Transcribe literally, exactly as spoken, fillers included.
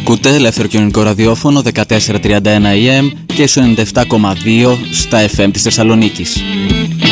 Ακούτε ελεύθερο κοινωνικό ραδιόφωνο δεκατέσσερα τριάντα ένα έι εμ και στο ενενήντα επτά κόμμα δύο στα εφ εμ της Θεσσαλονίκης.